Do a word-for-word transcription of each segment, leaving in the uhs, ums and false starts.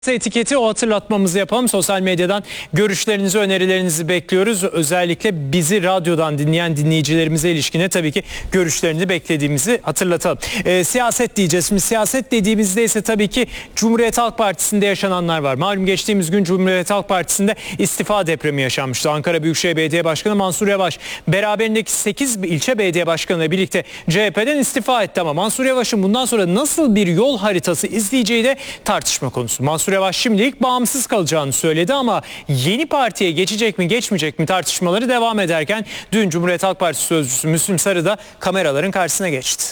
Etiketi o hatırlatmamızı yapalım. Sosyal medyadan görüşlerinizi, önerilerinizi bekliyoruz. Özellikle bizi radyodan dinleyen dinleyicilerimize ilişkine tabii ki görüşlerini beklediğimizi hatırlatalım. E, siyaset diyeceğiz. Şimdi siyaset dediğimizde ise tabii ki Cumhuriyet Halk Partisi'nde yaşananlar var. Malum geçtiğimiz gün Cumhuriyet Halk Partisi'nde istifa depremi yaşanmıştı. Ankara Büyükşehir Belediye Başkanı Mansur Yavaş beraberindeki sekiz ilçe belediye başkanıyla birlikte C H P'den istifa etti ama Mansur Yavaş'ın bundan sonra nasıl bir yol haritası izleyeceği de tartışma konusu. Mansur Yavaş şimdilik bağımsız kalacağını söyledi ama yeni partiye geçecek mi geçmeyecek mi tartışmaları devam ederken dün Cumhuriyet Halk Partisi sözcüsü Müslüm Sarı da kameraların karşısına geçti.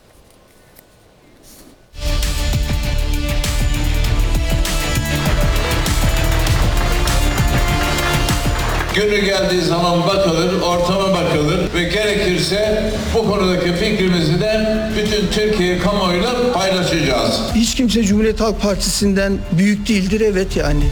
Günü geldiği zaman bakılır, ortama bakılır ve gerekirse bu konudaki fikrimizi de bütün Türkiye kamuoyuyla paylaşacağız. Hiç kimse Cumhuriyet Halk Partisi'nden büyük değildir, evet yani.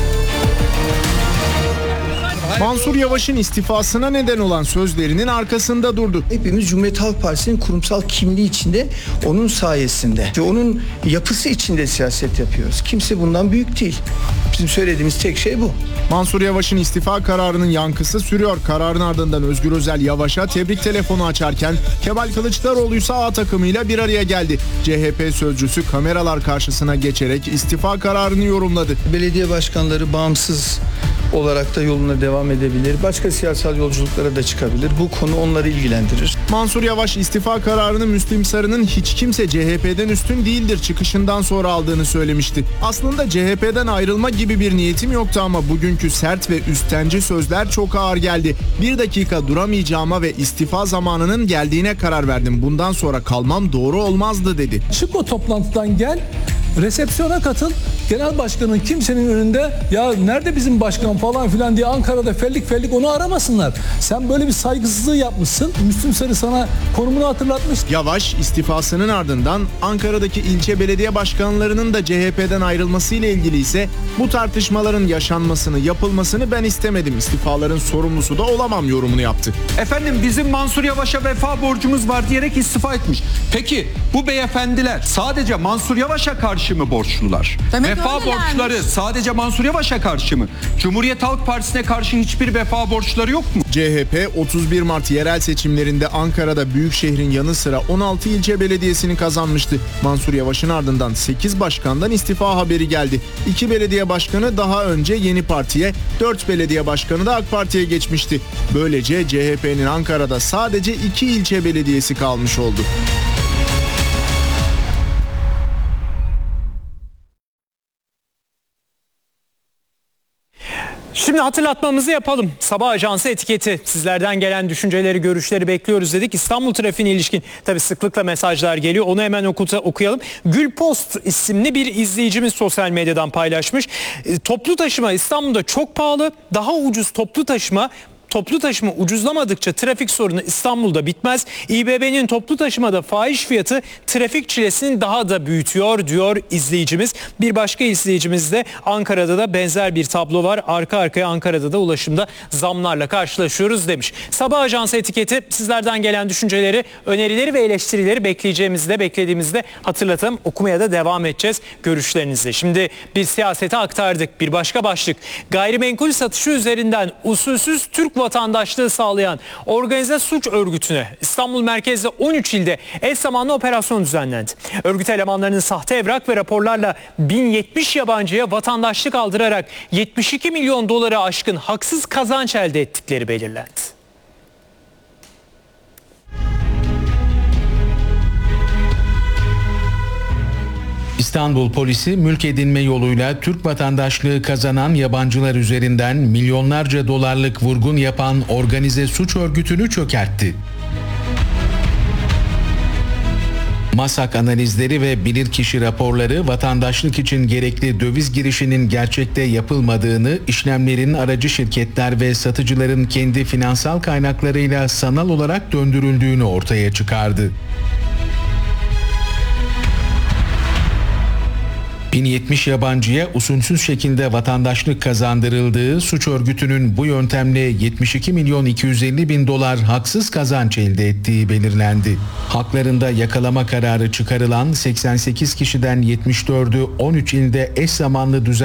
Mansur Yavaş'ın istifasına neden olan sözlerinin arkasında durdu. Hepimiz Cumhuriyet Halk Partisi'nin kurumsal kimliği içinde, onun sayesinde ve onun yapısı içinde siyaset yapıyoruz. Kimse bundan büyük değil. Bizim söylediğimiz tek şey bu. Mansur Yavaş'ın istifa kararının yankısı sürüyor. Kararın ardından Özgür Özel Yavaş'a tebrik telefonu açarken Kemal Kılıçdaroğlu ise A takımıyla bir araya geldi. C H P sözcüsü kameralar karşısına geçerek istifa kararını yorumladı. Belediye başkanları bağımsız olarak da yoluna devam edebilir. Başka siyasal yolculuklara da çıkabilir. Bu konu onları ilgilendirir. Mansur Yavaş istifa kararını Müslüm Sarı'nın hiç kimse C H P'den üstün değildir çıkışından sonra aldığını söylemişti. Aslında C H P'den ayrılma gibi bir niyetim yoktu ama bugünkü sert ve üstenci sözler çok ağır geldi. Bir dakika duramayacağıma ve istifa zamanının geldiğine karar verdim. Bundan sonra kalmam doğru olmazdı dedi. Çık o toplantıdan gel, resepsiyona katıl. Genel başkanın kimsenin önünde ya nerede bizim başkan falan filan diye Ankara'da fellik fellik onu aramasınlar. Sen böyle bir saygısızlığı yapmışsın. Müslüm Sarı sana konumunu hatırlatmış. Yavaş istifasının ardından Ankara'daki ilçe belediye başkanlarının da C H P'den ayrılmasıyla ilgili ise bu tartışmaların yaşanmasını, yapılmasını ben istemedim. İstifaların sorumlusu da olamam yorumunu yaptı. Efendim bizim Mansur Yavaş'a vefa borcumuz var diyerek istifa etmiş. Peki bu beyefendiler sadece Mansur Yavaş'a karşı mı borçlular? Demek vefa borçları sadece Mansur Yavaş'a karşı mı? Cumhuriyet Halk Partisi'ne karşı hiçbir vefa borçları yok mu? C H P otuz bir Mart yerel seçimlerinde Ankara'da Büyükşehir'in yanı sıra on altı ilçe belediyesini kazanmıştı. Mansur Yavaş'ın ardından sekiz başkandan istifa haberi geldi. iki belediye başkanı daha önce Yeni Parti'ye, dört belediye başkanı da AK Parti'ye geçmişti. Böylece C H P'nin Ankara'da sadece iki ilçe belediyesi kalmış oldu. Şimdi hatırlatmamızı yapalım. Sabah Ajansı etiketi. Sizlerden gelen düşünceleri, görüşleri bekliyoruz dedik. İstanbul trafiğine ilişkin tabii sıklıkla mesajlar geliyor. Onu hemen okuta, okuyalım. Gülpost isimli bir izleyicimiz sosyal medyadan paylaşmış. E, toplu taşıma İstanbul'da çok pahalı. Daha ucuz toplu taşıma Toplu taşıma ucuzlamadıkça trafik sorunu İstanbul'da bitmez. İBB'nin toplu taşımada fahiş fiyatı trafik çilesini daha da büyütüyor diyor izleyicimiz. Bir başka izleyicimiz de Ankara'da da benzer bir tablo var. Arka arkaya Ankara'da da ulaşımda zamlarla karşılaşıyoruz demiş. Sabah Ajansı etiketi sizlerden gelen düşünceleri, önerileri ve eleştirileri bekleyeceğimizi de beklediğimizde hatırlatalım. Okumaya da devam edeceğiz görüşlerinizi. Şimdi bir siyasete aktardık. Bir başka başlık. Gayrimenkul satışı üzerinden usulsüz Türk vatandaşlığı sağlayan organize suç örgütüne İstanbul merkezde on üç ilde eş zamanlı operasyon düzenlendi. Örgüt elemanlarının sahte evrak ve raporlarla bin yetmiş yabancıya vatandaşlık aldırarak yetmiş iki milyon doları aşkın haksız kazanç elde ettikleri belirlendi. İstanbul polisi mülk edinme yoluyla Türk vatandaşlığı kazanan yabancılar üzerinden milyonlarca dolarlık vurgun yapan organize suç örgütünü çökertti. MASAK analizleri ve bilirkişi raporları vatandaşlık için gerekli döviz girişinin gerçekte yapılmadığını, işlemlerin aracı şirketler ve satıcıların kendi finansal kaynaklarıyla sanal olarak döndürüldüğünü ortaya çıkardı. bin yetmiş yabancıya usulsüz şekilde vatandaşlık kazandırıldığı, suç örgütünün bu yöntemle yetmiş iki milyon iki yüz elli bin dolar haksız kazanç elde ettiği belirlendi. Haklarında yakalama kararı çıkarılan seksen sekiz kişiden yetmiş dördü on üç ilde eş zamanlı düzenlenmişti.